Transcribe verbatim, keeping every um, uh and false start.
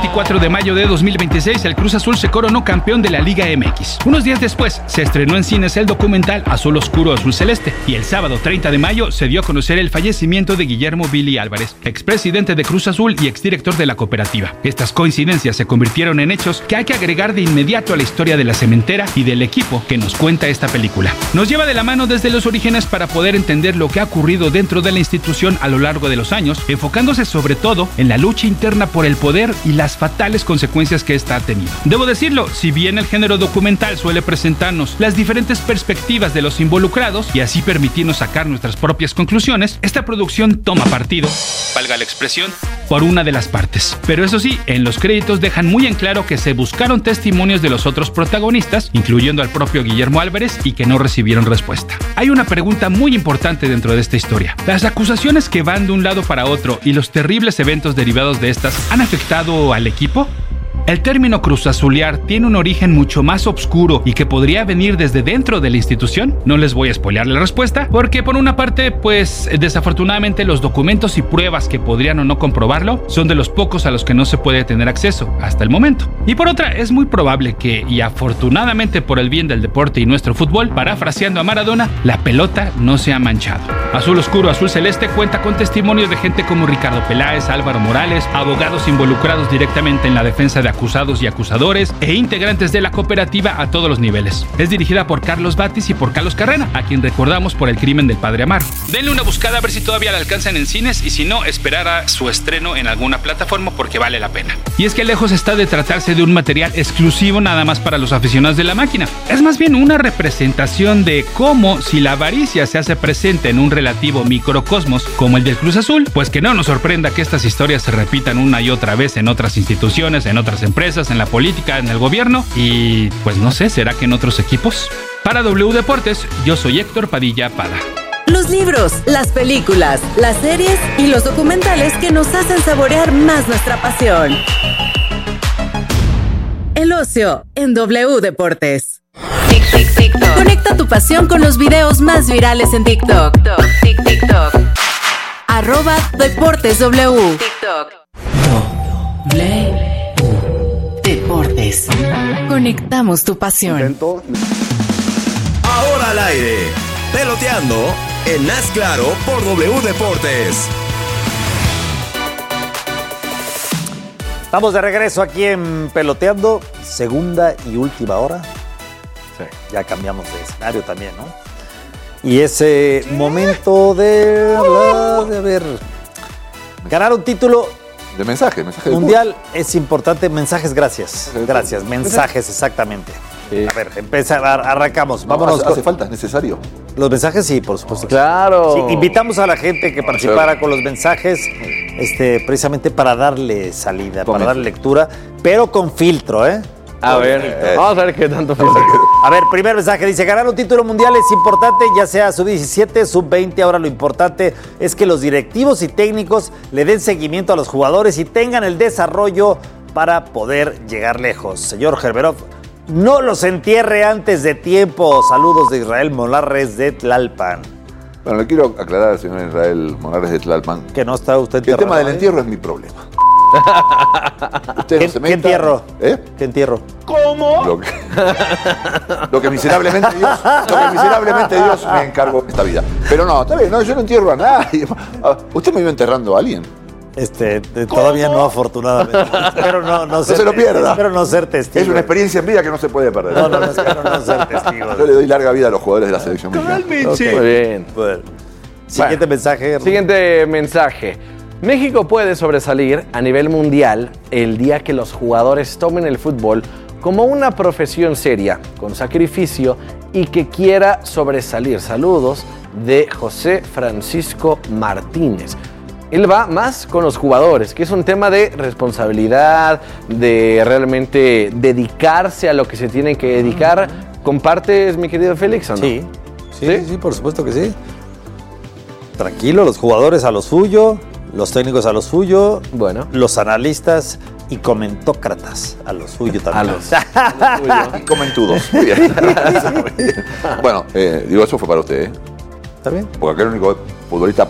veinticuatro de mayo de dos mil veintiséis, el Cruz Azul se coronó campeón de la Liga M X. Unos días después, se estrenó en cines el documental Azul Oscuro, Azul Celeste, y el sábado treinta de mayo se dio a conocer el fallecimiento de Guillermo Billy Álvarez, expresidente de Cruz Azul y exdirector de la cooperativa. Estas coincidencias se convirtieron en hechos que hay que agregar de inmediato a la historia de la cementera y del equipo que nos cuenta esta película. Nos lleva de la mano desde los orígenes para poder entender lo que ha ocurrido dentro de la institución a lo largo de los años, enfocándose sobre todo en la lucha interna por el poder y las fatales consecuencias que esta ha tenido. Debo decirlo, si bien el género documental suele presentarnos las diferentes perspectivas de los involucrados y así permitirnos sacar nuestras propias conclusiones, esta producción toma partido, valga la expresión, por una de las partes. Pero eso sí, en los créditos dejan muy en claro que se buscaron testimonios de los otros protagonistas, incluyendo al propio Guillermo Álvarez, y que no recibieron respuesta. Hay una pregunta muy importante dentro de esta historia. ¿Las acusaciones que van de un lado para otro y los terribles eventos derivados de estas han afectado al equipo? El término cruzazulear tiene un origen mucho más oscuro y que podría venir desde dentro de la institución. No les voy a spoilear la respuesta, porque por una parte, pues desafortunadamente los documentos y pruebas que podrían o no comprobarlo son de los pocos a los que no se puede tener acceso hasta el momento. Y por otra, es muy probable que, y afortunadamente por el bien del deporte y nuestro fútbol, parafraseando a Maradona, la pelota no se ha manchado. Azul Oscuro, Azul Celeste cuenta con testimonios de gente como Ricardo Peláez, Álvaro Morales, abogados involucrados directamente en la defensa de acusados y acusadores e integrantes de la cooperativa a todos los niveles. Es dirigida por Carlos Batis y por Carlos Carrera, a quien recordamos por el crimen del padre Amaro. Denle una buscada a ver si todavía la alcanzan en cines y si no, esperar a su estreno en alguna plataforma porque vale la pena. Y es que lejos está de tratarse de un material exclusivo nada más para los aficionados de la máquina. Es más bien una representación de cómo, si la avaricia se hace presente en un relativo microcosmos como el del Cruz Azul, pues que no nos sorprenda que estas historias se repitan una y otra vez en otras instituciones, en otras empresas, en la política, en el gobierno y pues no sé, ¿será que en otros equipos? Para W Deportes, yo soy Héctor Padilla Pada. Los libros, las películas, las series y los documentales que nos hacen saborear más nuestra pasión. El ocio en W Deportes. Tic, tic, TikTok. Conecta tu pasión con los videos más virales en TikTok. Tic, TikTok. Arroba Deportes W. TikTok. W Deportes. Conectamos tu pasión. Ahora al aire. Peloteando en Haz Claro por W Deportes. Estamos de regreso aquí en Peloteando, segunda y última hora. Sí. Ya cambiamos de escenario también, ¿no? Y ese ¿Qué? momento de hablar, de ver, ganar un título de mensaje, mensaje mundial es importante. Mensajes, gracias. Gracias, mensajes, exactamente. Sí. A ver, empezar, arrancamos. No, Vámonos. Hace, hace falta, es necesario. Los mensajes, sí, por supuesto. Claro. Sí, invitamos a la gente que participara con los mensajes, este, precisamente para darle salida, Tome. para darle lectura, pero con filtro, ¿eh? A con ver, filtro. vamos a ver qué tanto filtro. A ver, primer mensaje, dice, ganar un título mundial es importante, ya sea sub diecisiete, sub veinte, ahora lo importante es que los directivos y técnicos le den seguimiento a los jugadores y tengan el desarrollo para poder llegar lejos. Señor Gerberov, no los entierre antes de tiempo. Saludos de Israel Molares de Tlalpan. Bueno, le quiero aclarar al señor Israel Molares de Tlalpan que no está usted enterrado. El tema del entierro es mi problema. ¿Qué, no se ¿Qué entierro? ¿Eh? ¿Qué entierro? ¿Cómo? Lo que, lo que miserablemente Dios, lo que miserablemente Dios me encargó en esta vida. Pero no, está bien, no, yo no entierro a nadie. ¿Usted me iba enterrando a alguien? Este, todavía no, afortunadamente. Espero no, no, ser, no se lo pierda. Espero no ser testigo. Es una experiencia en vida que no se puede perder. No, no, no, espero no ser testigo. Yo le doy larga vida a los jugadores de la selección mexicana. Okay. Muy bien. Bueno. Siguiente bueno, mensaje. Siguiente mensaje. México puede sobresalir a nivel mundial el día que los jugadores tomen el fútbol como una profesión seria, con sacrificio y que quiera sobresalir. Saludos de José Francisco Martínez. Él va más con los jugadores, que es un tema de responsabilidad, de realmente dedicarse a lo que se tiene que dedicar. ¿Compartes, mi querido Félix, o no? Sí, sí, sí, sí, por supuesto que sí. Tranquilo, los jugadores a lo suyo, los técnicos a lo suyo, bueno, los analistas y comentócratas a lo suyo también. A lo suyo. Y comentudos. Muy bien. Bueno, eh, digo, eso fue para usted, ¿eh? ¿Está bien? Porque aquel único futbolista